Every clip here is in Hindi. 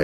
है।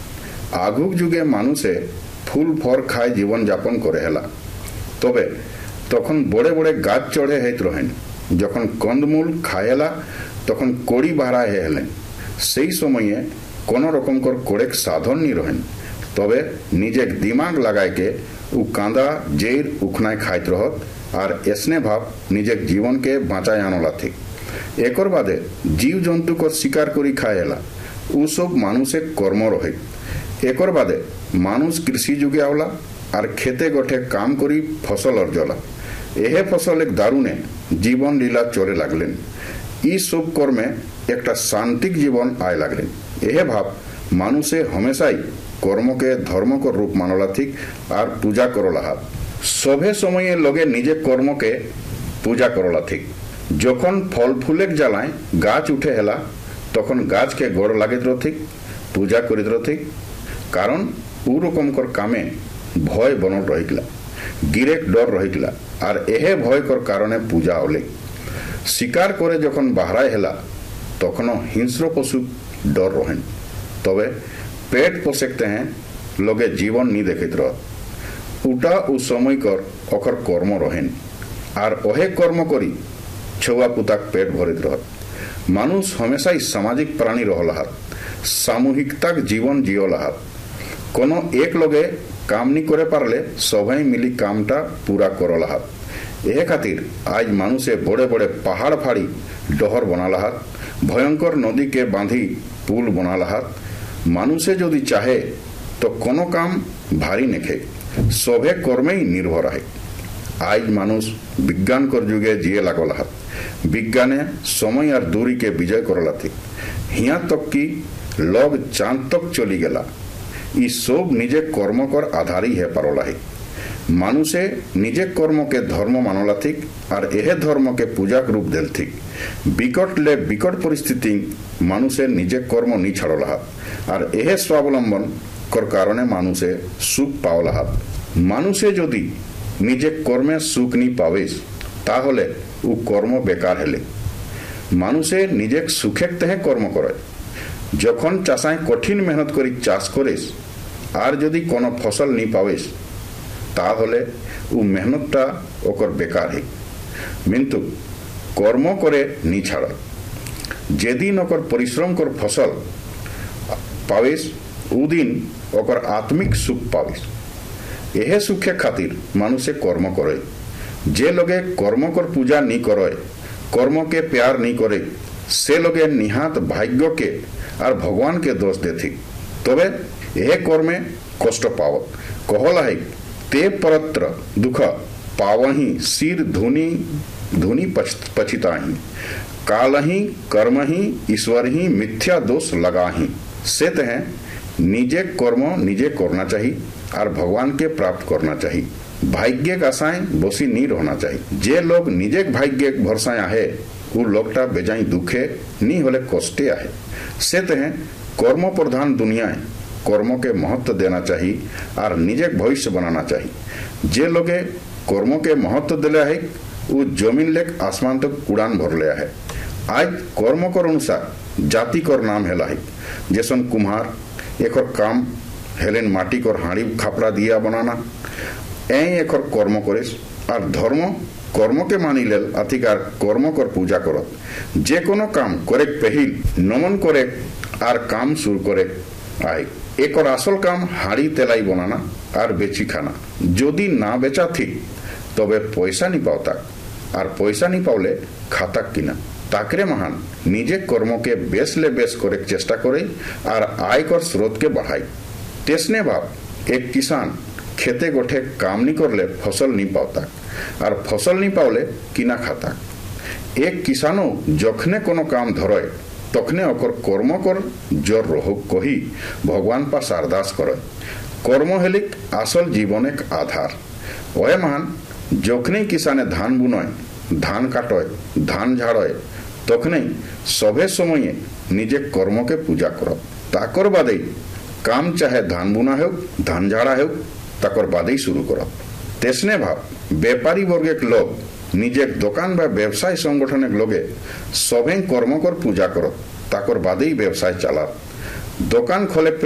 आगुक जुगे मानुषे फूल फर खाए जीवन यापन करे हेला, तबे तखन बड़े बड़े गाछ चढ़े हेत रहेन। जखन कंदमूल खाएला तखन कोड़ी बाहरा हेलें, सेई समये कोनो रकम कर कोड़ेक साधन नी रहेन। तबे निजे दिमाग लगाए के उ कांदा जेर उखनाय खाइत रहत और एसने भाव निजे जीवन के बाँचाय आनला थी। एकर बादे जीव जंतु को शिकार करी खाएला, उ सब मानुषे कर्म रहे। एकर बादे मानुष कृषि जुगे आवला और खेते गठे काम करी फसल अर्जला। एहे फसल एक दारुणे जीवन लीला चले लागलेन। ई सब कर्मे एक शांतिक जीवन आय लागलेन। एहे भाव मानुषे हमेशाई कर्म के धर्म को रूप मानला थी और पूजा करला हाथ। सभे समय लगे निजे कर्म के पूजा करला थी। जखन फल फूलेक जलाय गाछ उठे हेला तखन गाछ के गोड़ लागित रथी, पूजा करित रथी। कारण उ रकम कर कामे भय बनल रहिला, गिरेक डर रहिला और एहे भय कर कारणे पूजा होले। शिकार करे जखन बाहराय हेला तखनो हिंस्र पशु डर रहेन। तबे पेट पोषकते हैं लोगे जीवन नी देखित रह। उटा उ समय कर अखर कर्म रहेन और ओहे कर्म करी छुआ पुताक पेट भरित रहत। मानुष हमेशा ही सामाजिक प्राणी रहलाहात, सामूहिकताक जीवन जियलाहात। कोनो एक लोगे काम नी करे पारले सभे मिली कामटा पूरा करलाहात। एहे खातिर आज मानुषे बड़े बड़े पहाड़ फाड़ी डहर बनालाहात, भयंकर नदी के बांधी पुल बनालाहात। मानुषे यदि चाहे तो कोनो काम भारी नेखे, सभे कर्मे ही निर्भर है। आज मानुष विज्ञान कर जुगे जिए लागलाहात। विज्ञाने समय और दूरी के विजय करला थी। हिया तक कि लोग चांद तक चली गेला। ई सब निजे कर्म कर आधारी है पारला है। मानुषे निजे कर्म के धर्म मानला थी और एहे धर्म के पूजा रूप देल थी। विकट ले विकट परिस्थिति मानुषे निजे कर्म नी छाड़ला और एहे स्वावलंबन कर कारणे मानुषे सुख पावला। मानुषे यदि निजे कर्मे सुख नी पावेस ताहले उ कर्म बेकार हेले। मानुषे निजे सुखेक तेहे कर्म करे। जखन चाषाय कठिन मेहनत करी चाष करेस और यदि कोनो फसल नी पावेस ताहले उ मेहनतटा ओकर बेकार है। किंतु कर्म करे नी छाड़ जेदिन ओकर परिश्रम कर फसल पावेस उ दिन ओकर आत्मिक सुख पावेस। एहे सुखे खातिर मानुषे कर्म करे। जे लोगे कर्म कर पूजा नी करे, कर्म के प्यार नी करे, से लोगे निहात भाग्य के और भगवान के दोष देथी। तबे एहे कर्मे कष्ट पावत। कहला है ते परत्र दुख पावही सिर धुनी धुनी पछिताही, कालही कर्मही ईश्वरही मिथ्या दोष लगाही। से तहे निजे कर्म निजे करना चाहिए और भगवान के प्राप्त करना चाहिए। भाग्य का आशाएं बसी नहीं रहना चाहिए। जे लोग निजे भाग्य भरसाएं आहे उ लोगटा बेजाई दुखे नी होले कष्टे आहे। से तहे कर्म प्रधान दुनिया है, कर्म के महत्व देना चाहिए और निजे भविष्य बनाना चाहिए। जे लोगे कर्म के महत्व दिले है उ जमीन लेक आसमान तक उड़ान भर लिया है। आज कर्म कर अनुसार जाति कर नाम हेला है। जैसन कुम्हार एकर काम हेलेन माटी कर हाड़ी खापड़ा दिया बनाना, एकर कर्म करेस और धर्म कर्म के मानी लेल अधिकार कर्म कर पूजा करत। जे कोनो काम करे पहिल नमन करे और काम शुरू करे आए। एकर असल काम हाड़ी तेलाई बनाना और बेची खाना। यदि ना बेचा थी तबे पैसा नहीं पावता और पैसा नहीं पावले खाता किना। ताकरे महान निजे कर्म के बेस ले बेस करे चेष्टा करे और आय कर स्रोत के बढ़ाई। तेसने भाव एक किसान खेते गोठे काम नहीं करले फसल नहीं पावता और फसल नहीं पावले किना खाता। एक किसानो जखने कोनो काम धरे तखने ओकर कर्म कर जोर रहो कही भगवान पास अरदास करे। कर्म हेलिक आसल जीवन एक आधार। ओए महान जखने किसाने धान बुनय, धान काटय, धान झाड़य तखने सभे समय निजे कर्म के पूजा कर। ताकर बादे काम चाहे धान बुना हो धान झाड़ा हो ताकर बादे शुरू कर। तेसने भाव व्यापारी वर्ग एक लोग निजे दुकान बा व्यवसाय संगठन एक लोगे सभे कर्म कर पूजा कर ताकर बादे व्यवसाय चला। दुकान खोले